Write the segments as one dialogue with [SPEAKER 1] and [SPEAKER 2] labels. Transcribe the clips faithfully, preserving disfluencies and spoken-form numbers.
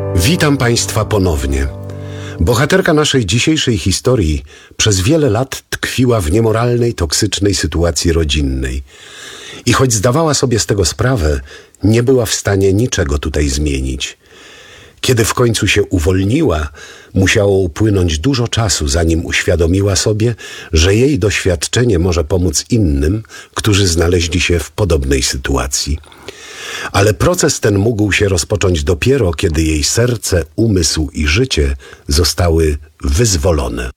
[SPEAKER 1] Witam Państwa ponownie. Bohaterka naszej dzisiejszej historii przez wiele lat tkwiła w niemoralnej, toksycznej sytuacji rodzinnej. I choć zdawała sobie z tego sprawę, nie była w stanie niczego tutaj zmienić. Kiedy w końcu się uwolniła, musiało upłynąć dużo czasu, zanim uświadomiła sobie, że jej doświadczenie może pomóc innym, którzy znaleźli się w podobnej sytuacji. Ale proces ten mógł się rozpocząć dopiero, kiedy jej serce, umysł i życie zostały wyzwolone.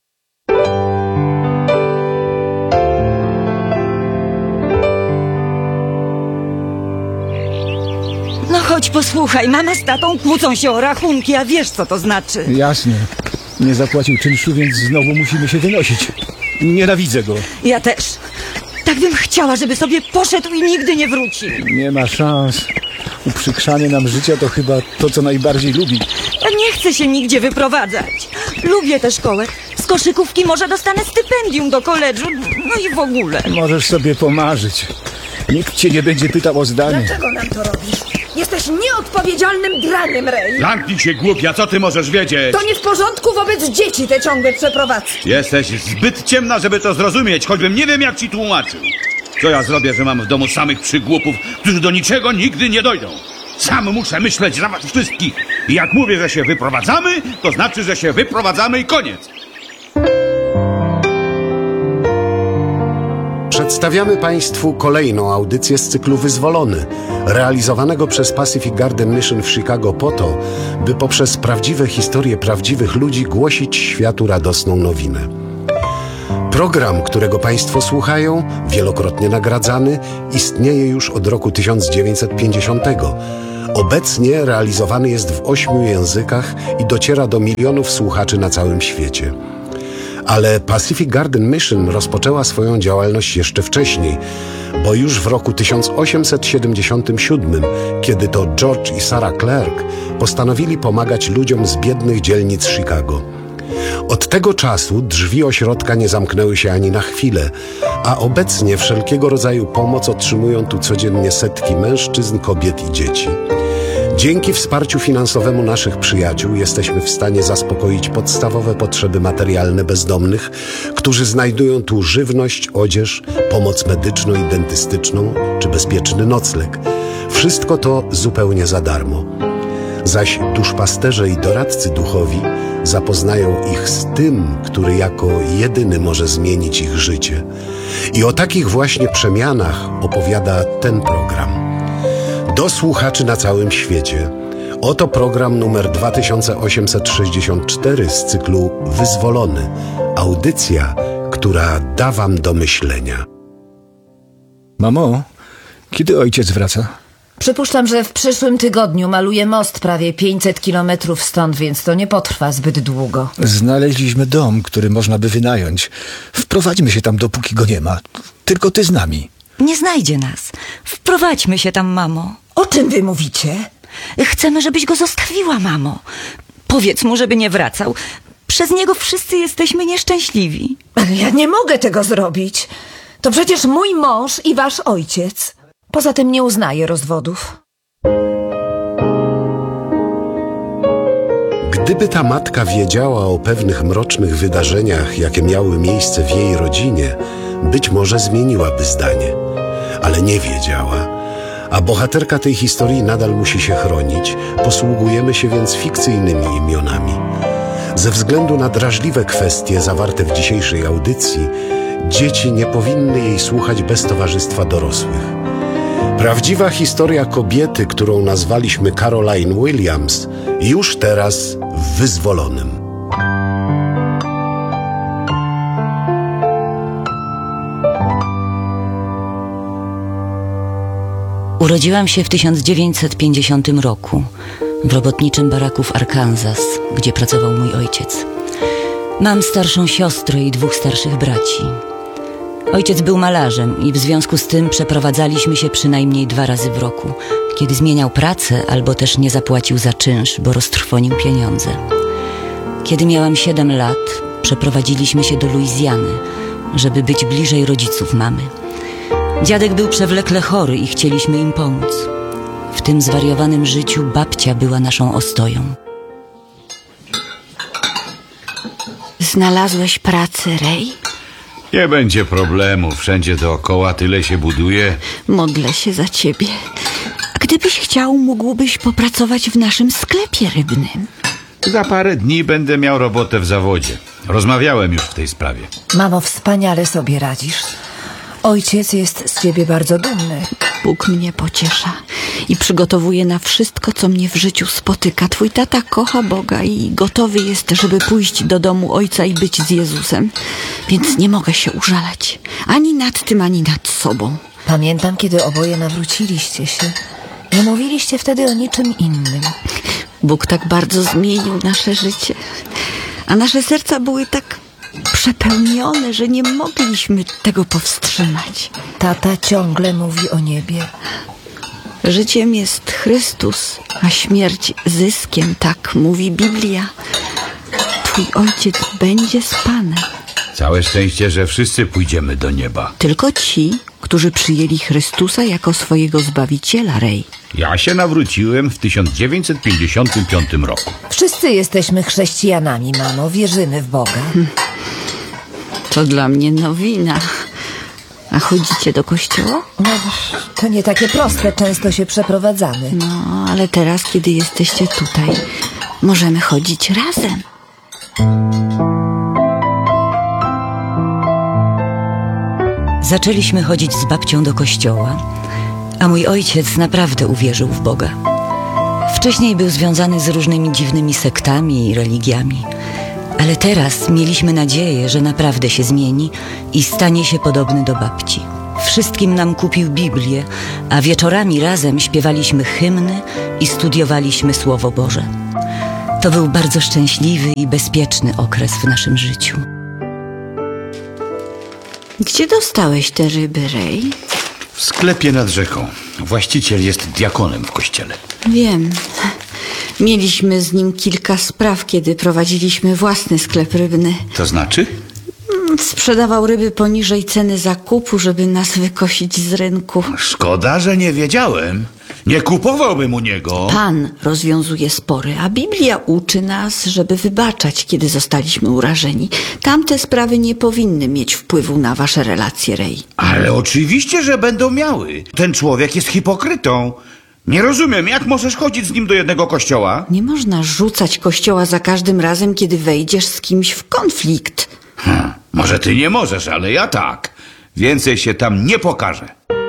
[SPEAKER 2] No chodź, posłuchaj, mama z tatą kłócą się o rachunki, a wiesz, co to znaczy.
[SPEAKER 3] Jasne. Nie zapłacił czynszu, więc znowu musimy się wynosić. Nienawidzę go.
[SPEAKER 2] Ja też. Tak bym chciała, żeby sobie poszedł i nigdy nie wrócił.
[SPEAKER 3] Nie ma szans. Uprzykrzanie nam życia to chyba to, co najbardziej lubi.
[SPEAKER 2] Ja nie chcę się nigdzie wyprowadzać. Lubię tę szkołę. Z koszykówki może dostanę stypendium do koledżu. No i w ogóle.
[SPEAKER 3] Możesz sobie pomarzyć. Nikt cię nie będzie pytał o zdanie.
[SPEAKER 4] Dlaczego nam to robisz? Jesteś nieodpowiedzialnym draniem, Ray.
[SPEAKER 5] Zamknij się, głupia, co ty możesz wiedzieć?
[SPEAKER 4] To nie w porządku wobec dzieci te ciągłe przeprowadzki.
[SPEAKER 5] Jesteś zbyt ciemna, żeby to zrozumieć, choćbym nie wiem, jak ci tłumaczył. Co ja zrobię, że mam w domu samych przygłupów, którzy do niczego nigdy nie dojdą? Sam muszę myśleć za was wszystkich. I jak mówię, że się wyprowadzamy, to znaczy, że się wyprowadzamy i koniec.
[SPEAKER 1] Przedstawiamy Państwu kolejną audycję z cyklu Wyzwolony, realizowanego przez Pacific Garden Mission w Chicago po to, by poprzez prawdziwe historie prawdziwych ludzi głosić światu radosną nowinę. Program, którego Państwo słuchają, wielokrotnie nagradzany, istnieje już od roku tysiąc dziewięćset pięćdziesiątego. Obecnie realizowany jest w ośmiu językach i dociera do milionów słuchaczy na całym świecie. Ale Pacific Garden Mission rozpoczęła swoją działalność jeszcze wcześniej, bo już w roku tysiąc osiemset siedemdziesiątym siódmym, kiedy to George i Sarah Clark postanowili pomagać ludziom z biednych dzielnic Chicago. Od tego czasu drzwi ośrodka nie zamknęły się ani na chwilę, a obecnie wszelkiego rodzaju pomoc otrzymują tu codziennie setki mężczyzn, kobiet i dzieci. Dzięki wsparciu finansowemu naszych przyjaciół jesteśmy w stanie zaspokoić podstawowe potrzeby materialne bezdomnych, którzy znajdują tu żywność, odzież, pomoc medyczną i dentystyczną czy bezpieczny nocleg. Wszystko to zupełnie za darmo. Zaś duszpasterze i doradcy duchowi zapoznają ich z tym, który jako jedyny może zmienić ich życie. I o takich właśnie przemianach opowiada ten program. Do słuchaczy na całym świecie. Oto program numer dwa tysiące osiemset sześćdziesiąt cztery z cyklu Wyzwolony. Audycja, która da wam do myślenia.
[SPEAKER 3] Mamo, kiedy ojciec wraca?
[SPEAKER 6] Przypuszczam, że w przyszłym tygodniu maluje most prawie pięćset kilometrów stąd, więc to nie potrwa zbyt długo.
[SPEAKER 3] Znaleźliśmy dom, który można by wynająć. Wprowadźmy się tam, dopóki go nie ma. Tylko ty z nami.
[SPEAKER 2] Nie znajdzie nas. Wprowadźmy się tam, mamo.
[SPEAKER 4] O czym wy mówicie?
[SPEAKER 2] Chcemy, żebyś go zostawiła, mamo. Powiedz mu, żeby nie wracał. Przez niego wszyscy jesteśmy nieszczęśliwi.
[SPEAKER 4] Ale ja nie mogę tego zrobić. To przecież mój mąż i wasz ojciec.
[SPEAKER 6] Poza tym nie uznaje rozwodów.
[SPEAKER 1] Gdyby ta matka wiedziała o pewnych mrocznych wydarzeniach, jakie miały miejsce w jej rodzinie, być może zmieniłaby zdanie. Ale nie wiedziała. A bohaterka tej historii nadal musi się chronić. Posługujemy się więc fikcyjnymi imionami. Ze względu na drażliwe kwestie zawarte w dzisiejszej audycji, dzieci nie powinny jej słuchać bez towarzystwa dorosłych. Prawdziwa historia kobiety, którą nazwaliśmy Caroline Williams, już teraz w Wyzwolonym.
[SPEAKER 7] Urodziłam się w tysiąc dziewięćset pięćdziesiątym roku w robotniczym baraku w Arkansas, gdzie pracował mój ojciec. Mam starszą siostrę i dwóch starszych braci. Ojciec był malarzem i w związku z tym przeprowadzaliśmy się przynajmniej dwa razy w roku, kiedy zmieniał pracę albo też nie zapłacił za czynsz, bo roztrwonił pieniądze. Kiedy miałam siedem lat, przeprowadziliśmy się do Luizjany, żeby być bliżej rodziców mamy. Dziadek był przewlekle chory i chcieliśmy im pomóc. W tym zwariowanym życiu babcia była naszą ostoją.
[SPEAKER 8] Znalazłeś pracę, Ray?
[SPEAKER 5] Nie będzie problemu, wszędzie dookoła tyle się buduje.
[SPEAKER 8] Modlę się za ciebie. A gdybyś chciał, mógłbyś popracować w naszym sklepie rybnym.
[SPEAKER 5] Za parę dni będę miał robotę w zawodzie. Rozmawiałem już w tej sprawie.
[SPEAKER 4] Mamo, wspaniale sobie radzisz. Ojciec jest z ciebie bardzo dumny.
[SPEAKER 8] Bóg mnie pociesza i przygotowuje na wszystko, co mnie w życiu spotyka. Twój tata kocha Boga i gotowy jest, żeby pójść do domu ojca i być z Jezusem. Więc nie mogę się użalać. Ani nad tym, ani nad sobą.
[SPEAKER 4] Pamiętam, kiedy oboje nawróciliście się. Nie mówiliście wtedy o niczym innym.
[SPEAKER 8] Bóg tak bardzo zmienił nasze życie. A nasze serca były tak przepełnione, że nie mogliśmy tego powstrzymać.
[SPEAKER 4] Tata ciągle mówi o niebie.
[SPEAKER 8] Życiem jest Chrystus, a śmierć zyskiem, tak mówi Biblia. Twój ojciec będzie z Panem.
[SPEAKER 5] Całe szczęście, że wszyscy pójdziemy do nieba.
[SPEAKER 8] Tylko ci, którzy przyjęli Chrystusa jako swojego Zbawiciela, Ray.
[SPEAKER 5] Ja się nawróciłem w tysiąc dziewięćset pięćdziesiątym piątym roku.
[SPEAKER 4] Wszyscy jesteśmy chrześcijanami, mamo. Wierzymy w Boga.
[SPEAKER 8] To dla mnie nowina. A chodzicie do kościoła?
[SPEAKER 4] No, to nie takie proste. Często się przeprowadzamy.
[SPEAKER 8] No, ale teraz, kiedy jesteście tutaj, możemy chodzić razem.
[SPEAKER 7] Zaczęliśmy chodzić z babcią do kościoła, a mój ojciec naprawdę uwierzył w Boga. Wcześniej był związany z różnymi dziwnymi sektami i religiami, ale teraz mieliśmy nadzieję, że naprawdę się zmieni i stanie się podobny do babci. Wszystkim nam kupił Biblię, a wieczorami razem śpiewaliśmy hymny i studiowaliśmy Słowo Boże. To był bardzo szczęśliwy i bezpieczny okres w naszym życiu.
[SPEAKER 8] Gdzie dostałeś te ryby, Ray?
[SPEAKER 5] W sklepie nad rzeką. Właściciel jest diakonem w kościele.
[SPEAKER 8] Wiem. Mieliśmy z nim kilka spraw, kiedy prowadziliśmy własny sklep rybny.
[SPEAKER 5] To znaczy?
[SPEAKER 8] Sprzedawał ryby poniżej ceny zakupu, żeby nas wykosić z rynku.
[SPEAKER 5] Szkoda, że nie wiedziałem. Nie kupowałbym u niego.
[SPEAKER 8] Pan rozwiązuje spory, a Biblia uczy nas, żeby wybaczać, kiedy zostaliśmy urażeni. Tamte sprawy nie powinny mieć wpływu na wasze relacje, Ray.
[SPEAKER 5] Ale oczywiście, że będą miały. Ten człowiek jest hipokrytą. Nie rozumiem, jak możesz chodzić z nim do jednego kościoła?
[SPEAKER 8] Nie można rzucać kościoła za każdym razem, kiedy wejdziesz z kimś w konflikt.
[SPEAKER 5] Hm, może ty nie możesz, ale ja tak. Więcej się tam nie pokażę.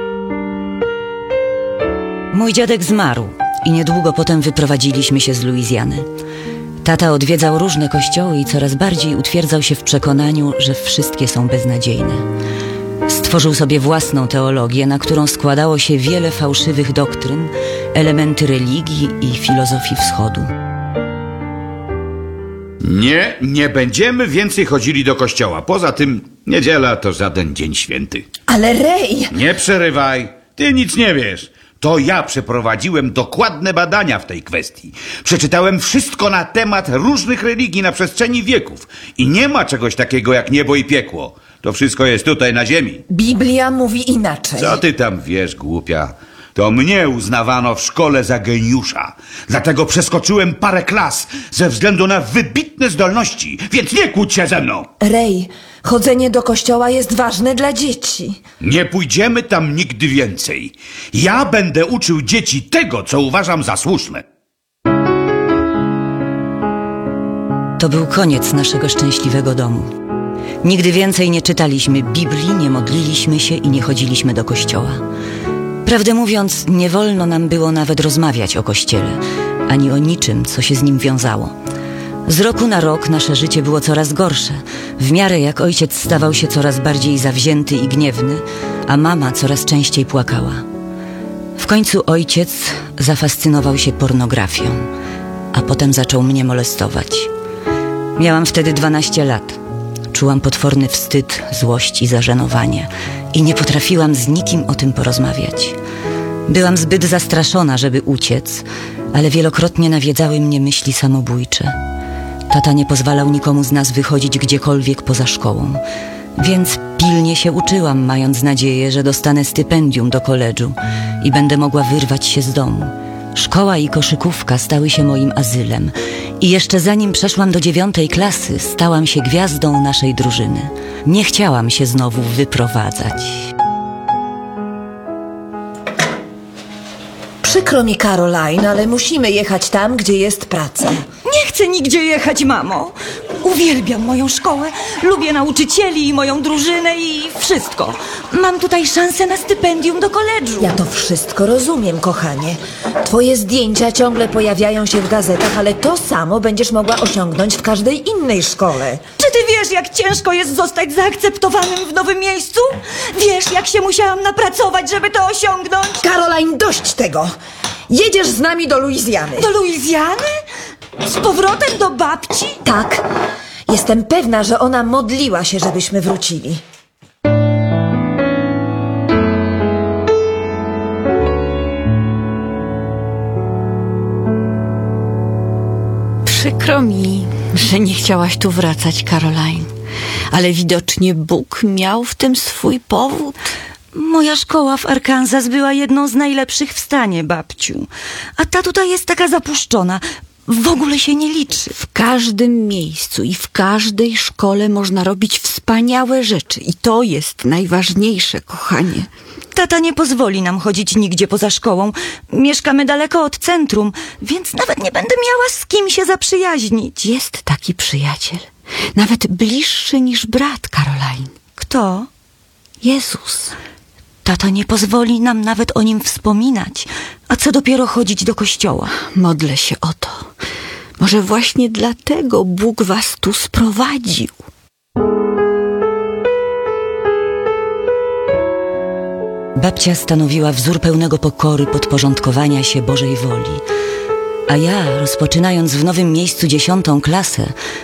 [SPEAKER 7] Mój dziadek zmarł i niedługo potem wyprowadziliśmy się z Luizjany. Tata odwiedzał różne kościoły i coraz bardziej utwierdzał się w przekonaniu, że wszystkie są beznadziejne. Stworzył sobie własną teologię, na którą składało się wiele fałszywych doktryn, elementy religii i filozofii wschodu.
[SPEAKER 5] Nie, nie będziemy więcej chodzili do kościoła. Poza tym niedziela to żaden dzień święty.
[SPEAKER 4] Ale Ray!
[SPEAKER 5] Nie przerywaj. Ty nic nie wiesz. To ja przeprowadziłem dokładne badania w tej kwestii. Przeczytałem wszystko na temat różnych religii na przestrzeni wieków. I nie ma czegoś takiego jak niebo i piekło. To wszystko jest tutaj na ziemi.
[SPEAKER 4] Biblia mówi inaczej.
[SPEAKER 5] Co ty tam wiesz, głupia? To mnie uznawano w szkole za geniusza. Dlatego przeskoczyłem parę klas ze względu na wybitne zdolności. Więc nie kłóć się ze mną.
[SPEAKER 4] Ray, chodzenie do kościoła jest ważne dla dzieci.
[SPEAKER 5] Nie pójdziemy tam nigdy więcej. Ja będę uczył dzieci tego, co uważam za słuszne.
[SPEAKER 7] To był koniec naszego szczęśliwego domu. Nigdy więcej nie czytaliśmy Biblii, nie modliliśmy się i nie chodziliśmy do kościoła. Prawdę mówiąc, nie wolno nam było nawet rozmawiać o kościele, ani o niczym, co się z nim wiązało. Z roku na rok nasze życie było coraz gorsze, w miarę jak ojciec stawał się coraz bardziej zawzięty i gniewny, a mama coraz częściej płakała. W końcu ojciec zafascynował się pornografią, a potem zaczął mnie molestować. Miałam wtedy dwanaście lat. Czułam potworny wstyd, złość i zażenowanie i nie potrafiłam z nikim o tym porozmawiać. Byłam zbyt zastraszona, żeby uciec, ale wielokrotnie nawiedzały mnie myśli samobójcze. Tata nie pozwalał nikomu z nas wychodzić gdziekolwiek poza szkołą, więc pilnie się uczyłam, mając nadzieję, że dostanę stypendium do koledżu i będę mogła wyrwać się z domu. Szkoła i koszykówka stały się moim azylem i jeszcze zanim przeszłam do dziewiątej klasy, stałam się gwiazdą naszej drużyny. Nie chciałam się znowu wyprowadzać.
[SPEAKER 6] Przykro mi, Caroline, ale musimy jechać tam, gdzie jest praca.
[SPEAKER 2] Nie chcę nigdzie jechać, mamo. Uwielbiam moją szkołę, lubię nauczycieli i moją drużynę i wszystko. Mam tutaj szansę na stypendium do koledżu.
[SPEAKER 6] Ja to wszystko rozumiem, kochanie. Twoje zdjęcia ciągle pojawiają się w gazetach, ale to samo będziesz mogła osiągnąć w każdej innej szkole.
[SPEAKER 2] Czy ty wiesz, jak ciężko jest zostać zaakceptowanym w nowym miejscu? Wiesz, jak się musiałam napracować, żeby to osiągnąć?
[SPEAKER 6] Caroline, dość tego! Jedziesz z nami do Luizjany.
[SPEAKER 2] Do Luizjany? Z powrotem do babci?
[SPEAKER 6] Tak. Jestem pewna, że ona modliła się, żebyśmy wrócili.
[SPEAKER 8] Przykro mi, że nie chciałaś tu wracać, Caroline. Ale widocznie Bóg miał w tym swój powód.
[SPEAKER 2] Moja szkoła w Arkansas była jedną z najlepszych w stanie, babciu. A ta tutaj jest taka zapuszczona. W ogóle się nie liczy.
[SPEAKER 8] W każdym miejscu i w każdej szkole można robić wspaniałe rzeczy. I to jest najważniejsze, kochanie.
[SPEAKER 2] Tata nie pozwoli nam chodzić nigdzie poza szkołą. Mieszkamy daleko od centrum, więc nawet nie będę miała z kim się zaprzyjaźnić.
[SPEAKER 8] Jest taki przyjaciel. Nawet bliższy niż brat, Caroline.
[SPEAKER 2] Kto?
[SPEAKER 8] Jezus.
[SPEAKER 2] Tata nie pozwoli nam nawet o nim wspominać. A co dopiero chodzić do kościoła?
[SPEAKER 8] Modlę się o to. Może właśnie dlatego Bóg was tu sprowadził.
[SPEAKER 7] Babcia stanowiła wzór pełnego pokory, podporządkowania się Bożej woli. A ja, rozpoczynając w nowym miejscu dziesiątą klasę,